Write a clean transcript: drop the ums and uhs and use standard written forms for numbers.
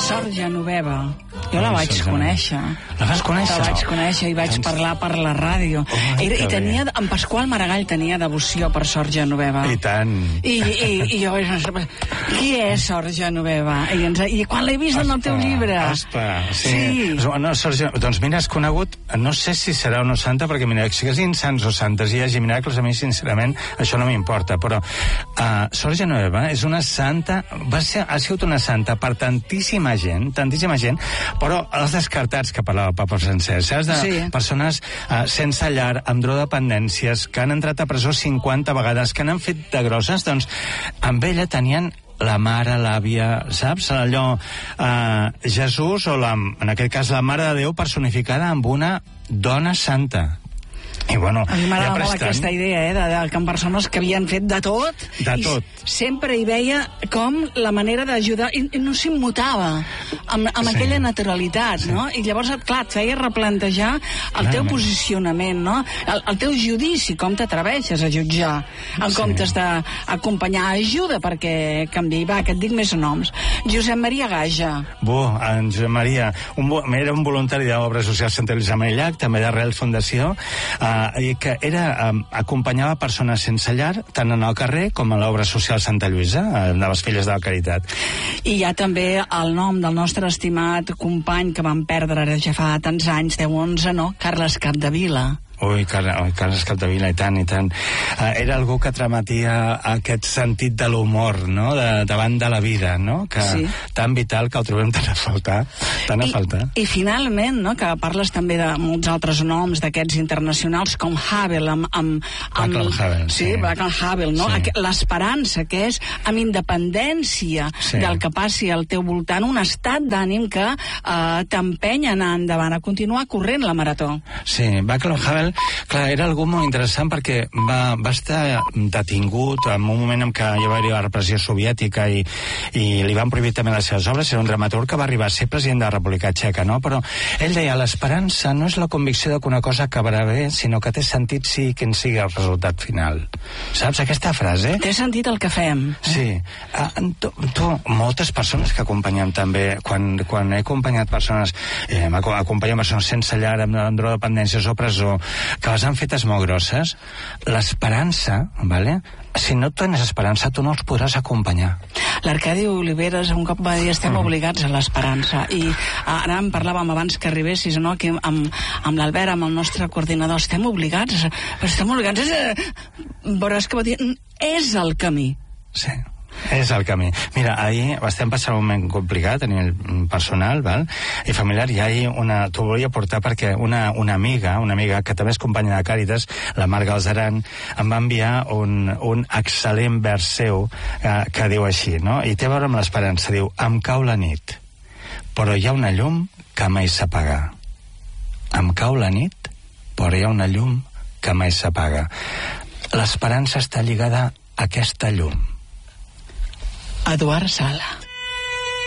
Sor Genoveva. Jo la vaig conèixer. La vas conèixer? La vaig conèixer i vaig parlar per la ràdio. I tenia, en Pasqual Maragall tenia devoció per Sor Genoveva. I tant. I jo, qui és Sor Genoveva? I quan l'he vist en el teu llibre? Sí. No, doncs mira, has conegut, no sé si serà una santa, perquè mira, si siguin sants o santes i hi hagi miracles, a mi sincerament això no m'importa, però Sor Genoveva és una santa, ha sigut una santa per tantíssima gent, però els descartats que parlava Papa Francesc, saps? De persones sense llar, amb drogodependències, que han entrat a presó 50 vegades, que n'han fet de grosses, doncs amb ella tenien la mare, l'àvia, saps? Allò, Jesús, o en aquest cas la Mare de Déu personificada amb una dona santa. I bueno, a mi m'agrada molt aquesta idea, de que en persones que havien fet de tot. Sempre hi veia com la manera d'ajudar, i no s'immutava amb aquella naturalitat, no? I llavors, clar, et feia replantejar el teu posicionament, no? El teu judici, com t'atreveixes a jutjar, en comptes d'acompanyar ajuda perquè canviï. Va, que et dic més noms. Josep Maria Gaja. En Josep Maria, era un voluntari d'Obra Social Sant Eliseu Meillac, també d'Arrel Fundació, i que acompanyava persones sense llar, tant en el carrer com a l'Obra Social Santa Lluïsa, de les Filles de la Caritat. I hi ha també el nom del nostre estimat company que vam perdre ara ja fa tants anys, 10-11, no? Carles Capdevila. Carles Capdevila, i tant. Era algú que transmetia aquest sentit de l'humor, no? Davant de la vida, no? Tan vital que el trobem tan a faltar. I finalment, no? Que parles també de molts altres noms d'aquests internacionals, com Havel, Václav Havel. Sí, Václav Havel, no? L'esperança, que és amb independència del que passi al teu voltant, un estat d'ànim que t'empenya a anar endavant, a continuar corrent la marató. Sí, Václav Havel, clar, era algú molt interessant perquè va estar detingut en un moment en què hi va haver la repressió soviètica i li van prohibir també les seves obres. Era un dramaturg que va arribar a ser president de la República Txeca, no? Però ell deia, l'esperança no és la convicció de que una cosa acabarà bé, sinó que té sentit sigui quin sigui el resultat final. Saps aquesta frase? Té sentit el que fem. Sí. Moltes persones que acompanyem també, quan he acompanyat persones, acompanyem persones sense llar, amb drogodependències o presó, que les han fetes molt grosses, l'esperança, si no tens esperança, tu no els podràs acompanyar. L'Arcadi Oliveres un cop va dir estem obligats a l'esperança, i ara en parlàvem abans que arribessis, no? Aquí amb l'Albert, amb el nostre coordinador, estem obligats, però és que va dir, és el camí. Sí, és el camí. Mira, ahir estem passant un moment complicat a nivell personal, i familiar, i ahir t'ho volia portar perquè una amiga que també és companya de Càritas, la Mar Galzeran, em va enviar un excel·lent vers seu que diu així, no? I té a veure amb l'esperança. Diu, em cau la nit, però hi ha una llum que mai s'apaga. Em cau la nit, però hi ha una llum que mai s'apaga. L'esperança està lligada a aquesta llum. Eduard Sala.